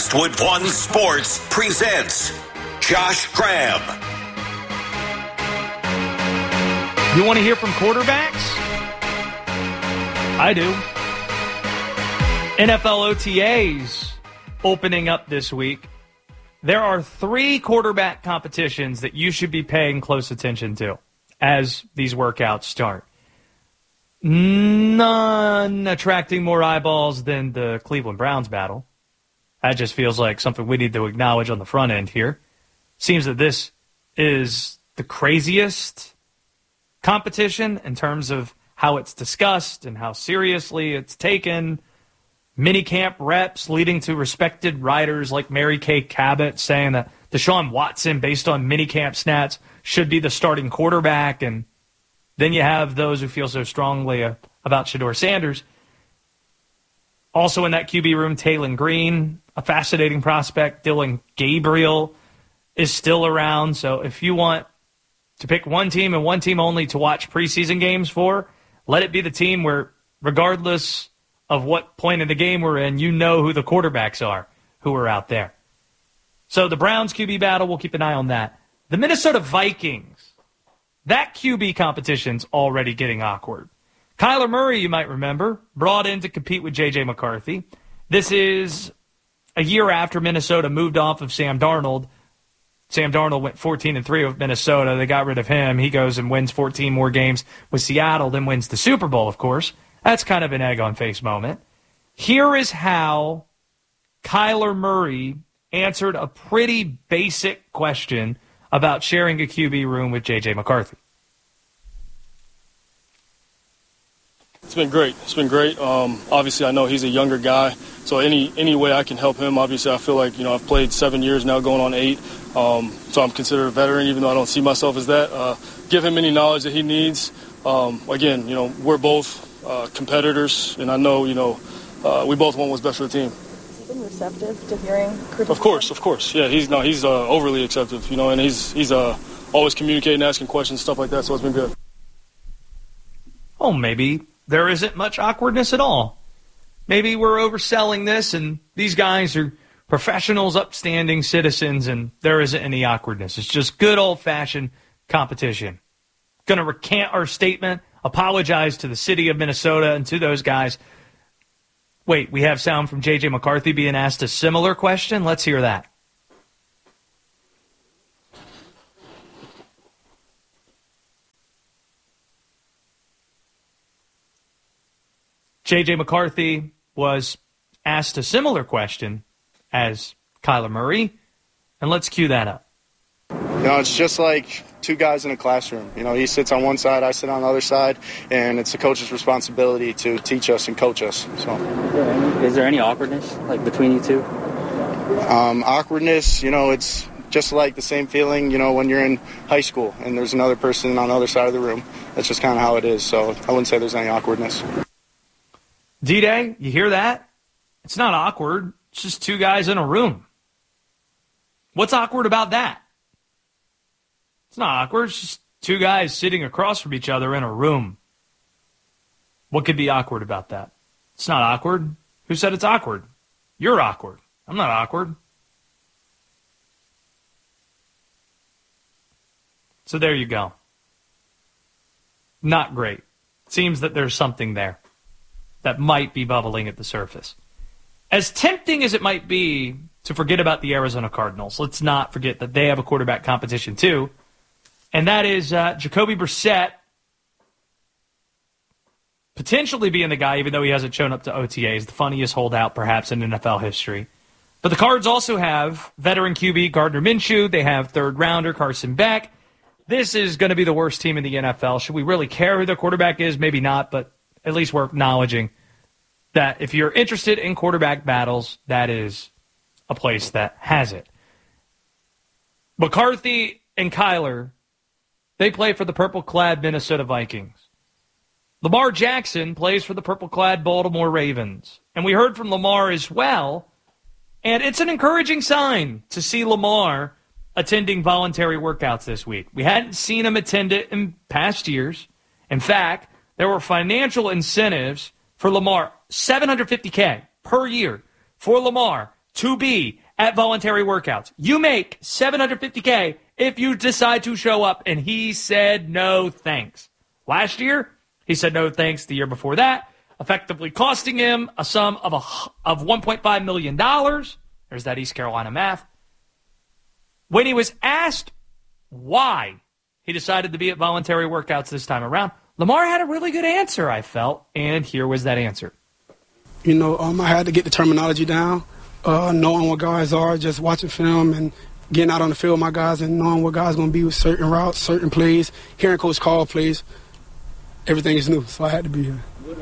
Westwood One Sports presents Josh Graham. You want to hear from quarterbacks? I do. NFL OTAs opening up this week. There are 3 quarterback competitions that you should be paying close attention to as these workouts start. None attracting more eyeballs than the Cleveland Browns battle. That just feels like something we need to acknowledge on the front end here. Seems that this is the craziest competition in terms of how it's discussed and how seriously it's taken. Minicamp reps leading to respected writers like Mary Kay Cabot saying that Deshaun Watson, based on minicamp stats, should be the starting quarterback. And then you have those who feel so strongly about Shedeur Sanders. Also in that QB room, Taylon Green, a fascinating prospect. Dylan Gabriel is still around. So if you want to pick one team and one team only to watch preseason games for, let it be the team where, regardless of what point of the game we're in, you know who the quarterbacks are who are out there. So the Browns QB battle, we'll keep an eye on that. The Minnesota Vikings, that QB competition's already getting awkward. Kyler Murray, you might remember, brought in to compete with J.J. McCarthy. This is a year after Minnesota moved off of Sam Darnold. Sam Darnold went 14-3 with Minnesota. They got rid of him. He goes and wins 14 more games with Seattle, then wins the Super Bowl, of course. That's kind of an egg-on-face moment. Here is how Kyler Murray answered a pretty basic question about sharing a QB room with J.J. McCarthy. It's been great. It's been great. Obviously, I know he's a younger guy, so any way I can help him, obviously I feel like, I've played 7 years now, going on 8, so I'm considered a veteran, even though I don't see myself as that. Give him any knowledge that he needs. Again, we're both competitors, and I know, we both want what's best for the team. Has he been receptive to hearing criticism? Of course. Yeah, he's overly acceptive, and he's always communicating, asking questions, stuff like that, so it's been good. Oh, maybe there isn't much awkwardness at all. Maybe we're overselling this, and these guys are professionals, upstanding citizens, and there isn't any awkwardness. It's just good old-fashioned competition. Going to recant our statement, apologize to the city of Minnesota and to those guys. Wait, we have sound from J.J. McCarthy being asked a similar question? Let's hear that. J.J. McCarthy was asked a similar question as Kyler Murray, and let's cue that up. It's just like two guys in a classroom. He sits on one side, I sit on the other side, and it's the coach's responsibility to teach us and coach us. So, is there any awkwardness between you two? Awkwardness, it's just like the same feeling, when you're in high school and there's another person on the other side of the room. That's just kind of how it is. So I wouldn't say there's any awkwardness. D-Day, you hear that? It's not awkward. It's just two guys in a room. What's awkward about that? It's not awkward. It's just two guys sitting across from each other in a room. What could be awkward about that? It's not awkward. Who said it's awkward? You're awkward. I'm not awkward. So there you go. Not great. Seems that there's something there that might be bubbling at the surface. As tempting as it might be to forget about the Arizona Cardinals, let's not forget that they have a quarterback competition too, and that is Jacoby Brissett potentially being the guy, even though he hasn't shown up to OTAs, the funniest holdout perhaps in NFL history. But the Cards also have veteran QB Gardner Minshew. They have third-rounder Carson Beck. This is going to be the worst team in the NFL. Should we really care who their quarterback is? Maybe not, but at least we're acknowledging that if you're interested in quarterback battles, that is a place that has it. McCarthy and Kyler, they play for the purple-clad Minnesota Vikings. Lamar Jackson plays for the purple-clad Baltimore Ravens. And we heard from Lamar as well, and it's an encouraging sign to see Lamar attending voluntary workouts this week. We hadn't seen him attend it in past years. In fact, there were financial incentives for Lamar, $750K per year for Lamar to be at Voluntary Workouts. You make $750K if you decide to show up. And he said no thanks. Last year, he said no thanks. The year before that, effectively costing him a sum of $1.5 million. There's that East Carolina math. When he was asked why he decided to be at Voluntary Workouts this time around, Lamar had a really good answer, I felt, and here was that answer. I had to get the terminology down, knowing what guys are, just watching film and getting out on the field with my guys and knowing what guys going to be with certain routes, certain plays, hearing Coach call plays. Everything is new, so I had to be here.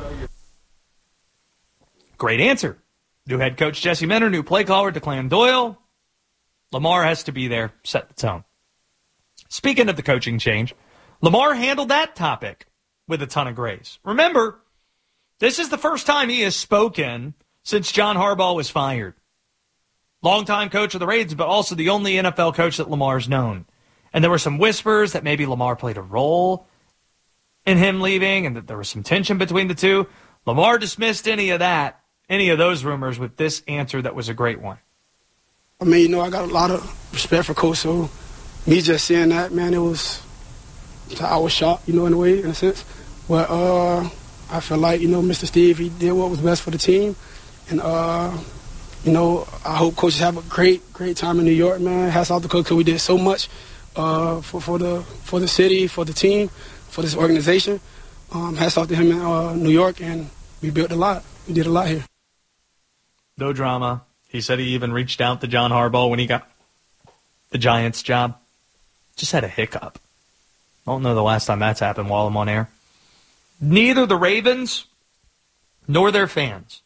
Great answer. New head coach Jesse Minter, new play caller Declan Doyle. Lamar has to be there, set the tone. Speaking of the coaching change, Lamar handled that topic with a ton of grace. Remember, this is the first time he has spoken since John Harbaugh was fired. Longtime coach of the Raiders, but also the only NFL coach that Lamar's known. And there were some whispers that maybe Lamar played a role in him leaving and that there was some tension between the two. Lamar dismissed any of those rumors with this answer that was a great one. I got a lot of respect for Coach, so me just saying that, man, I was shocked, in a way, in a sense. But I feel like, Mr. Steve, he did what was best for the team. And, I hope coaches have a great time in New York, man. Hats off to Coach, because we did so much for the city, for the team, for this organization. Hats off to him in New York, and we built a lot. We did a lot here. No drama. He said he even reached out to John Harbaugh when he got the Giants job. Just had a hiccup. I don't know the last time that's happened while I'm on air. Neither the Ravens nor their fans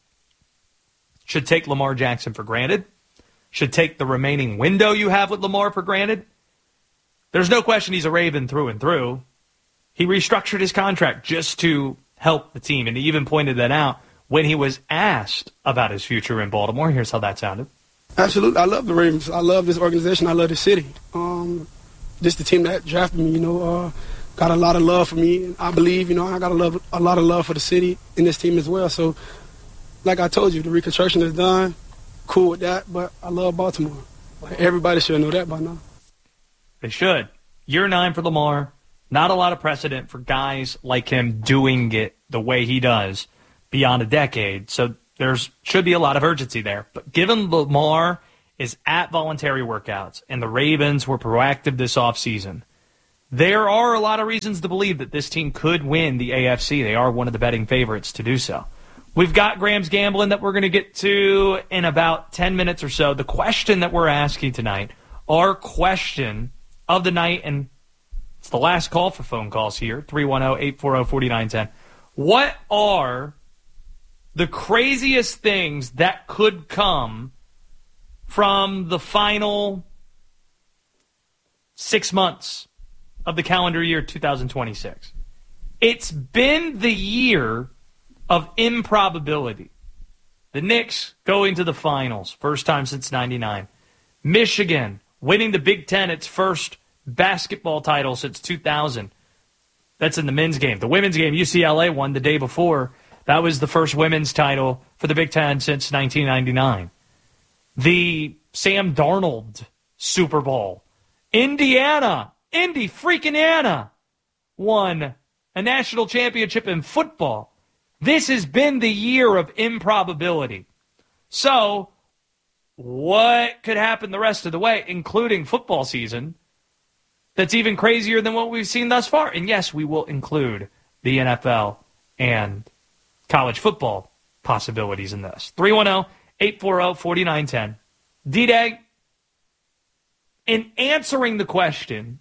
should take Lamar Jackson for granted, should take the remaining window you have with Lamar for granted. There's no question he's a Raven through and through. He restructured his contract just to help the team, and he even pointed that out when he was asked about his future in Baltimore. Here's how that sounded. Absolutely. I love the Ravens. I love this organization. I love the city. This is the team that drafted me, got a lot of love for me. I believe, I got a lot of love for the city in this team as well. So, like I told you, the reconstruction is done. Cool with that, but I love Baltimore. Everybody should know that by now. They should. Year 9 for Lamar. Not a lot of precedent for guys like him doing it the way he does beyond a decade. So there should be a lot of urgency there. But given Lamar is at Voluntary Workouts and the Ravens were proactive this offseason, there are a lot of reasons to believe that this team could win the AFC. They are one of the betting favorites to do so. We've got Graham's Gambling that we're going to get to in about 10 minutes or so. The question that we're asking tonight, our question of the night, and it's the last call for phone calls here, 310-840-4910. What are the craziest things that could come from the final 6 months of the calendar year 2026? It's been the year of improbability. The Knicks going to the finals, first time since 99. Michigan winning the Big Ten, its first basketball title since 2000. That's in the men's game. The women's game, UCLA won the day before. That was the first women's title for the Big Ten since 1999. The Sam Darnold Super Bowl. Indy freaking Anna won a national championship in football. This has been the year of improbability. So, what could happen the rest of the way, including football season, that's even crazier than what we've seen thus far? And yes, we will include the NFL and college football possibilities in this. 310-840-4910. D-Day, in answering the question,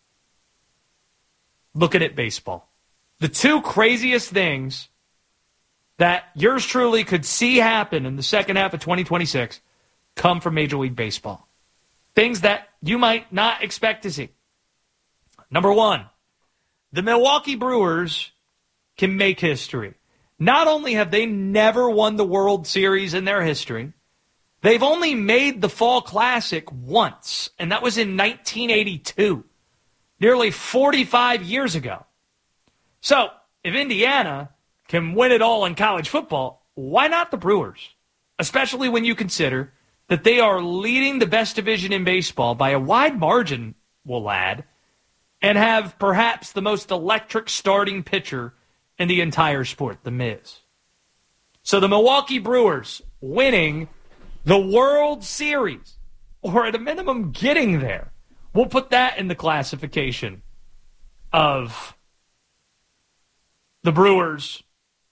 looking at baseball, the two craziest things that yours truly could see happen in the second half of 2026 come from Major League Baseball. Things that you might not expect to see. Number one, the Milwaukee Brewers can make history. Not only have they never won the World Series in their history, they've only made the Fall Classic once, and that was in 1982, nearly 45 years ago. So, if Indiana can win it all in college football, why not the Brewers? especially when you consider that they are leading the best division in baseball by a wide margin, we'll add, and have perhaps the most electric starting pitcher in the entire sport, The Miz. So the Milwaukee Brewers winning the World Series, or at a minimum getting there, we'll put that in the classification of the Brewers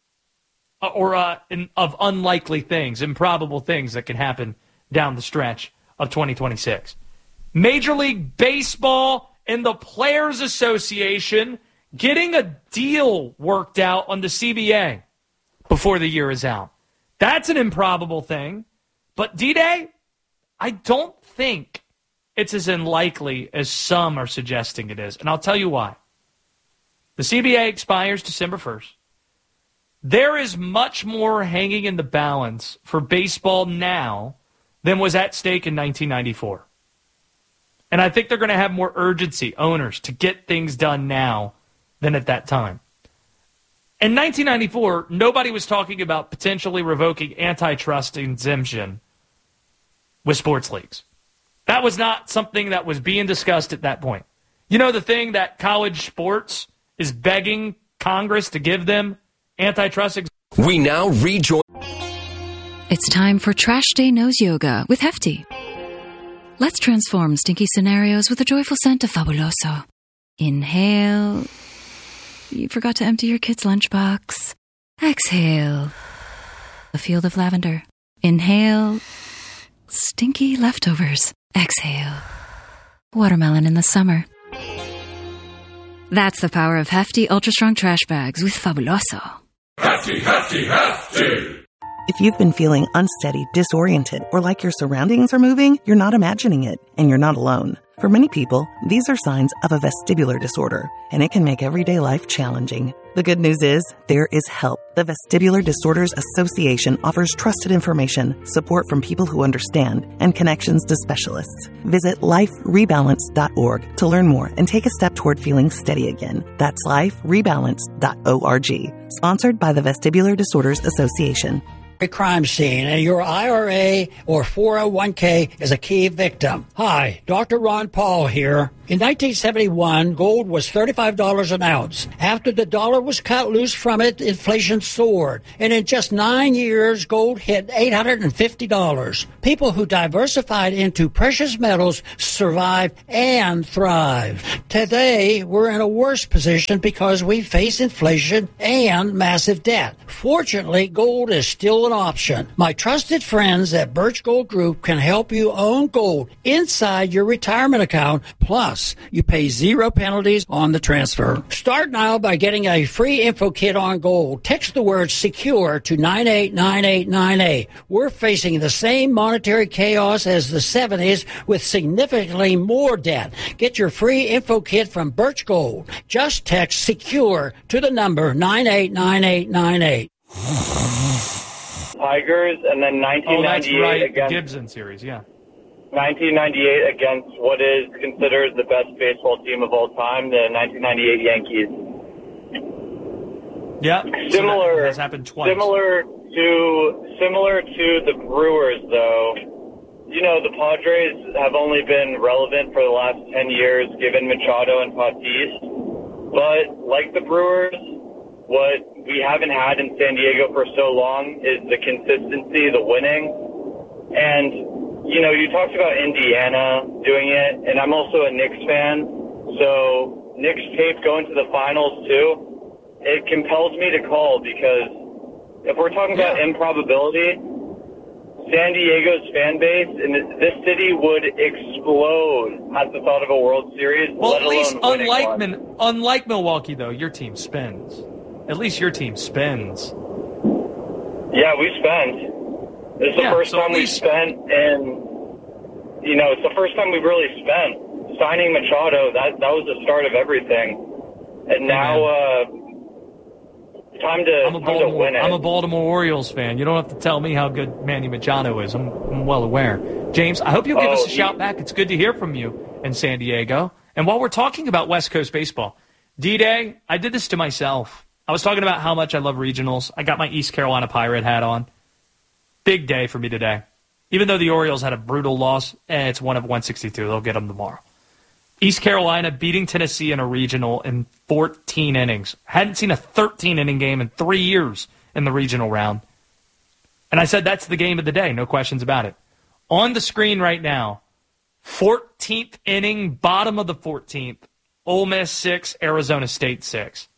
of unlikely things, improbable things that can happen down the stretch of 2026. Major League Baseball and the Players Association getting a deal worked out on the CBA before the year is out. That's an improbable thing. But D-Day, I don't think it's as unlikely as some are suggesting it is. And I'll tell you why. The CBA expires December 1st. There is much more hanging in the balance for baseball now than was at stake in 1994. And I think they're going to have more urgency, owners, to get things done now than at that time. In 1994, nobody was talking about potentially revoking antitrust exemption with sports leagues. That was not something that was being discussed at that point. You know the thing that college sports is begging Congress to give them antitrust exemption? We now rejoin. It's time for Trash Day Nose Yoga with Hefty. Let's transform stinky scenarios with a joyful scent of Fabuloso. Inhale. You forgot to empty your kid's lunchbox. Exhale. A field of lavender. Inhale. Stinky leftovers. Exhale. Watermelon in the summer. That's the power of Hefty Ultra Strong Trash Bags with Fabuloso. Hefty, hefty, hefty. If you've been feeling unsteady, disoriented, or like your surroundings are moving, you're not imagining it, and you're not alone. For many people, these are signs of a vestibular disorder, and it can make everyday life challenging. The good news is, there is help. The Vestibular Disorders Association offers trusted information, support from people who understand, and connections to specialists. Visit liferebalance.org to learn more and take a step toward feeling steady again. That's liferebalance.org. Sponsored by the Vestibular Disorders Association. A crime scene and your IRA or 401k is a key victim. Hi, Dr. Ron Paul here. In 1971, gold was $35 an ounce. After the dollar was cut loose from it, inflation soared. And in just 9 years, gold hit $850. People who diversified into precious metals survived and thrived. Today, we're in a worse position because we face inflation and massive debt. Fortunately, gold is still an option. My trusted friends at Birch Gold Group can help you own gold inside your retirement account. Plus, you pay 0 penalties on the transfer. Start now by getting a free info kit on gold. Text the word SECURE to 989898. We're facing the same monetary chaos as the 70s with significantly more debt. Get your free info kit from Birch Gold. Just text SECURE to the number 989898. Tigers, and then 1998 that's right. against The Gibson series, yeah. 1998 against what is considered the best baseball team of all time, the 1998 Yankees. Yeah, similar. So that has happened twice. Similar to the Brewers, though. You know, the Padres have only been relevant for the last 10 years, given Machado and Tatis. But like the Brewers, what we haven't had in San Diego for so long is the consistency, the winning. And, you know, you talked about Indiana doing it, and I'm also a Knicks fan. So Knicks tape going to the finals, too, it compels me to call because if we're talking about improbability, San Diego's fan base in this city would explode at the thought of a World Series. Well, let at least unlike Milwaukee, though, your team spends. At least your team spends. Yeah, we spend. This is the first time we've spent, and, you know, it's the first time we've really spent. Signing Machado, that was the start of everything. And now, time to win it. I'm a Baltimore Orioles fan. You don't have to tell me how good Manny Machado is. I'm well aware. James, I hope you'll give us a shout back. It's good to hear from you in San Diego. And while we're talking about West Coast baseball, D-Day, I did this to myself. I was talking about how much I love regionals. I got my East Carolina Pirate hat on. Big day for me today. Even though the Orioles had a brutal loss, it's 1 of 162. They'll get them tomorrow. East Carolina beating Tennessee in a regional in 14 innings. Hadn't seen a 13-inning game in 3 years in the regional round. And I said that's the game of the day, no questions about it. On the screen right now, 14th inning, bottom of the 14th, Ole Miss 6, Arizona State 6.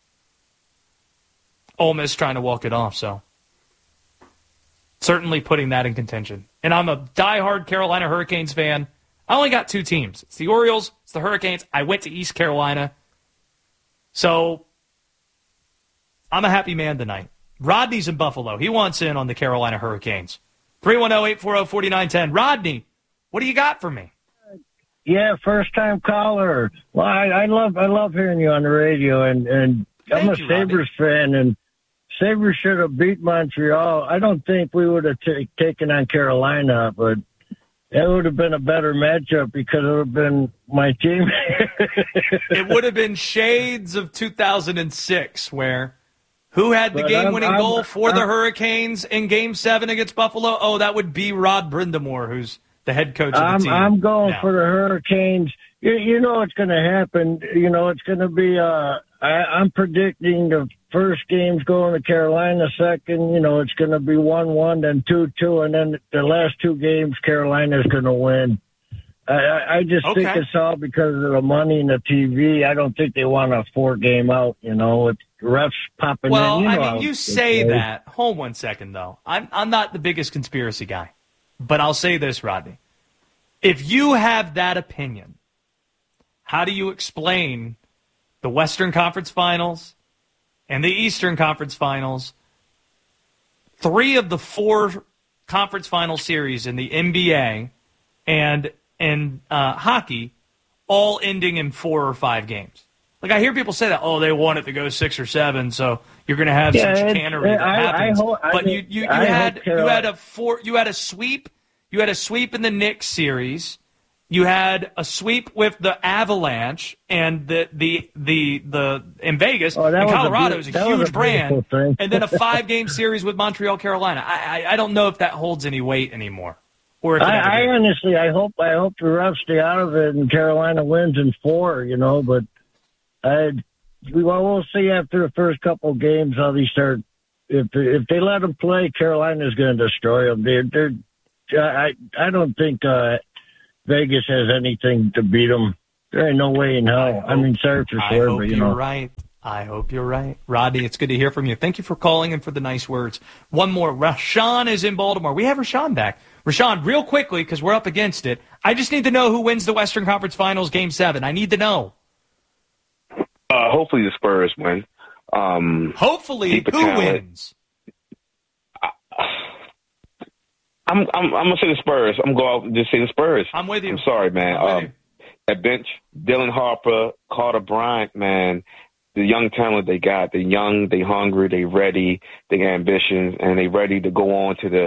Ole Miss trying to walk it off, so certainly putting that in contention. And I'm a diehard Carolina Hurricanes fan. I only got 2 teams. It's the Orioles, it's the Hurricanes. I went to East Carolina. So I'm a happy man tonight. Rodney's in Buffalo. He wants in on the Carolina Hurricanes. 310-840-4910. Rodney, what do you got for me? Yeah, first-time caller. Well, I love hearing you on the radio, and I'm a Sabres fan, and Sabres should have beat Montreal. I don't think we would have taken on Carolina, but it would have been a better matchup because it would have been my team. It would have been shades of 2006, where who had the game-winning goal for the Hurricanes in Game 7 against Buffalo? Oh, that would be Rod Brindamore, who's the head coach of the team. I'm going for the Hurricanes. You know what's going to happen. You know, it's going to be I'm predicting the first game's going to Carolina, second, you know, it's going to be 1-1, then 2-2, and then the last 2 games, Carolina's going to win. I just think it's all because of the money and the TV. I don't think they want a 4-game out, you know, with refs popping in. Well, You know I mean, you say that. Hold one second, though. I'm not the biggest conspiracy guy, but I'll say this, Rodney. If you have that opinion, how do you explain the Western Conference Finals and the Eastern Conference Finals, 3 of the 4 conference final series in the NBA and in hockey, all ending in 4 or 5 games? Like, I hear people say that, they want it to go 6 or 7, so you're going to have some chicanery that happens. But you had a sweep. You had a sweep in the Knicks series. You had a sweep with the Avalanche and the in Vegas, and Colorado is a huge brand, and then a 5-game series with Montreal, Carolina. I don't know if that holds any weight anymore. Or if I honestly, I hope the refs stay out of it and Carolina wins in 4, you know. But we'll see after the first couple of games how they start. If they let them play, Carolina's going to destroy them. I don't think Vegas has anything to beat them. There ain't no way in hell. I mean, sorry for swearing, but you know. Right. I hope you're right. Rodney, it's good to hear from you. Thank you for calling and for the nice words. One more. Rashawn is in Baltimore. We have Rashawn back. Rashawn, real quickly, because we're up against it, I just need to know who wins the Western Conference Finals Game 7. I need to know. Hopefully the Spurs win. Hopefully, who wins? I'm gonna say the Spurs. I'm going to just say the Spurs. I'm with you. I'm sorry, man. At bench, Dylan Harper, Carter Bryant, man, the young talent they got. They're young, they hungry, they ready, they got ambitions, and they ready to go on to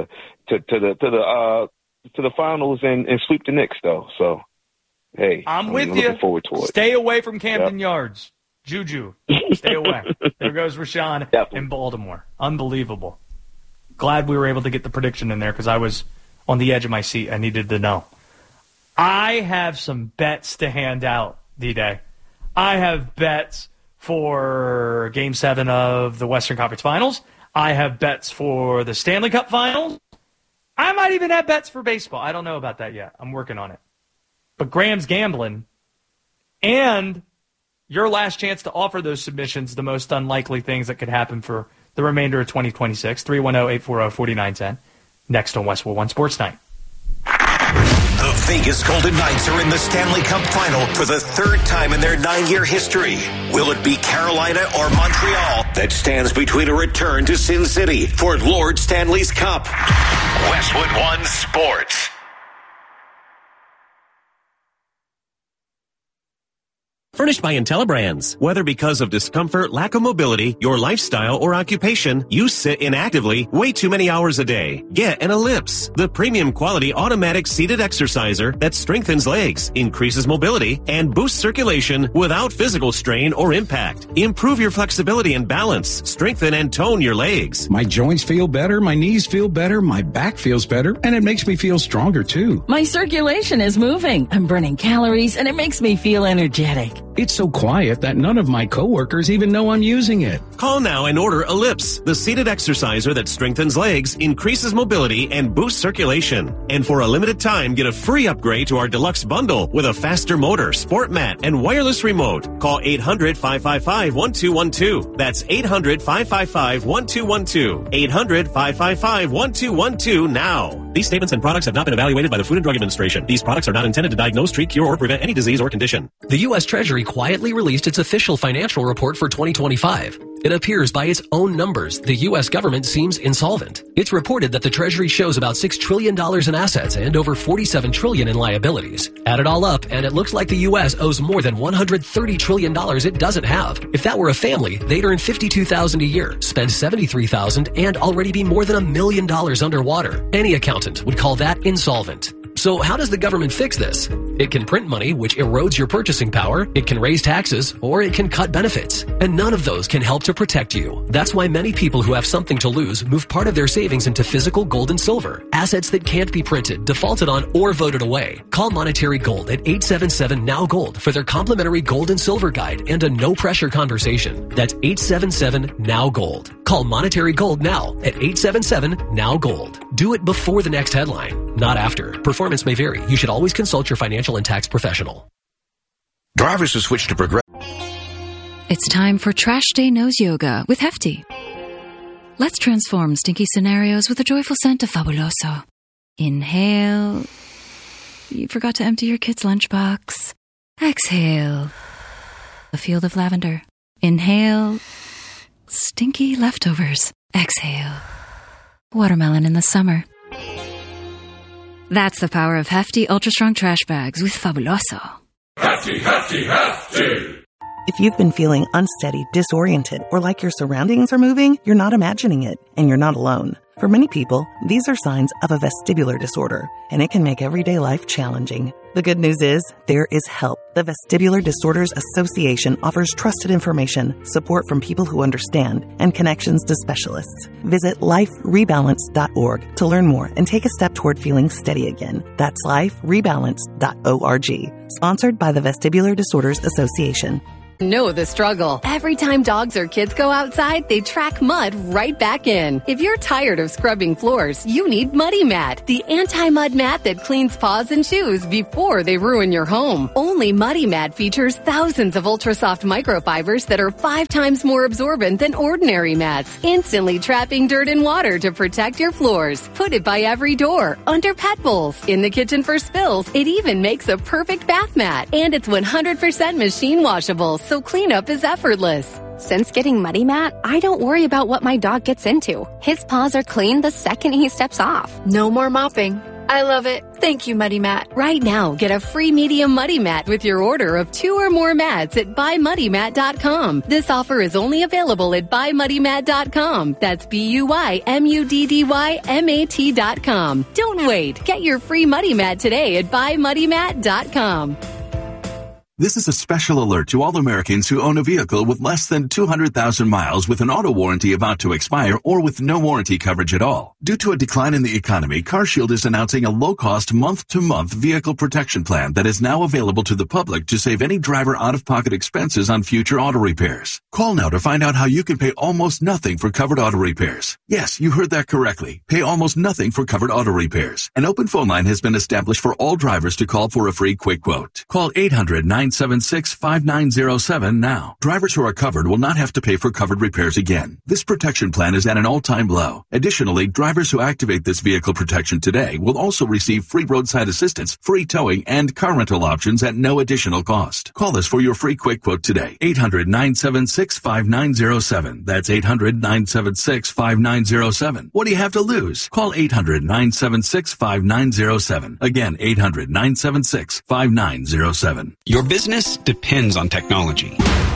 the finals and sweep the Knicks though. So, hey, I'm with you. Looking forward to it. Stay away from Camden Yards. Juju, stay away. There goes Rashawn in Baltimore. Unbelievable. Glad we were able to get the prediction in there because I was on the edge of my seat. I needed to know. I have some bets to hand out, D-Day. I have bets for Game 7 of the Western Conference Finals. I have bets for the Stanley Cup Finals. I might even have bets for baseball. I don't know about that yet. I'm working on it. But Graham's gambling. And your last chance to offer those submissions, the most unlikely things that could happen for the remainder of 2026, 310-840-4910, next on Westwood One Sports Night. The Vegas Golden Knights are in the Stanley Cup Final for the 3rd time in their 9-year history. Will it be Carolina or Montreal that stands between a return to Sin City for Lord Stanley's Cup? Westwood One Sports. furnished by IntelliBrands. Whether because of discomfort, lack of mobility, your lifestyle, or occupation, you sit inactively way too many hours a day. Get an Ellipse, the premium quality automatic seated exerciser that strengthens legs, increases mobility, and boosts circulation without physical strain or impact. Improve your flexibility and balance, strengthen and tone your legs. My joints feel better, my knees feel better, my back feels better, and it makes me feel stronger too. My circulation is moving. I'm burning calories, and it makes me feel energetic. It's so quiet that none of my coworkers even know I'm using it. Call now and order Ellipse, the seated exerciser that strengthens legs, increases mobility, and boosts circulation. And for a limited time, get a free upgrade to our deluxe bundle with a faster motor, sport mat, and wireless remote. Call 800-555-1212. That's 800-555-1212. 800-555-1212 now. These statements and products have not been evaluated by the Food and Drug Administration. These products are not intended to diagnose, treat, cure, or prevent any disease or condition. The U.S. Treasury quietly released its official financial report for 2025. It appears by its own numbers, the U.S. government seems insolvent. It's reported that the Treasury shows about $6 trillion in assets and over $47 trillion in liabilities. Add it all up, and it looks like the U.S. owes more than $130 trillion it doesn't have. If that were a family, they'd earn $52,000 a year, spend $73,000, and already be more than $1 million underwater. Any accountant would call that insolvent. So how does the government fix this? It can print money, which erodes your purchasing power, it can raise taxes, or it can cut benefits. And none of those can help to protect you. That's why many people who have something to lose move part of their savings into physical gold and silver, assets that can't be printed, defaulted on, or voted away. Call Monetary Gold at 877-NOW-GOLD for their complimentary gold and silver guide and a no-pressure conversation. That's 877-NOW-GOLD. Call Monetary Gold now at 877-NOW-GOLD. Do it before the next headline, not after. Performance may vary. You should always consult your financial and tax professional. Drivers who switch to Progressive. It's time for Trash Day Nose Yoga with Hefty. Let's transform stinky scenarios with a joyful scent of Fabuloso. Inhale. You forgot to empty your kid's lunchbox. Exhale. A field of lavender. Inhale. Stinky leftovers. Exhale. Watermelon in the summer. That's the power of Hefty Ultra Strong Trash Bags with Fabuloso. Hefty, hefty, hefty! If you've been feeling unsteady, disoriented, or like your surroundings are moving, you're not imagining it, and you're not alone. For many people, these are signs of a vestibular disorder, and it can make everyday life challenging. The good news is, there is help. The Vestibular Disorders Association offers trusted information, support from people who understand, and connections to specialists. Visit liferebalance.org to learn more and take a step toward feeling steady again. That's liferebalance.org. Sponsored by the Vestibular Disorders Association. Know the struggle. Every time dogs or kids go outside, they track mud right back in. If you're tired of scrubbing floors, you need Muddy Mat, the anti-mud mat that cleans paws and shoes before they ruin your home. Only Muddy Mat features thousands of ultra-soft microfibers that are 5 times more absorbent than ordinary mats, instantly trapping dirt and water to protect your floors. Put it by every door, under pet bowls, in the kitchen for spills. It even makes a perfect bath mat, and it's 100% machine washable, so cleanup is effortless. Since getting Muddy Mat, I don't worry about what my dog gets into. His paws are clean the second he steps off. No more mopping. I love it. Thank you, Muddy Mat. Right now, get a free medium Muddy Mat with your order of 2 or more mats at buymuddymat.com. This offer is only available at buymuddymat.com. That's BUYMUDDYMAT.com. Don't wait. Get your free Muddy Mat today at buymuddymat.com. This is a special alert to all Americans who own a vehicle with less than 200,000 miles with an auto warranty about to expire or with no warranty coverage at all. Due to a decline in the economy, CarShield is announcing a low-cost month-to-month vehicle protection plan that is now available to the public to save any driver out-of-pocket expenses on future auto repairs. Call now to find out how you can pay almost nothing for covered auto repairs. Yes, you heard that correctly. Pay almost nothing for covered auto repairs. An open phone line has been established for all drivers to call for a free quick quote. Call 800-976-5907 now. Drivers who are covered will not have to pay for covered repairs again. This protection plan is at an all-time low. Additionally, drivers who activate this vehicle protection today will also receive free roadside assistance, free towing, and car rental options at no additional cost. Call us for your free quick quote today. 800-976-5907. That's 800-976-5907. What do you have to lose? Call 800-976-5907. Again, 800-976-5907. Your business business depends on technology.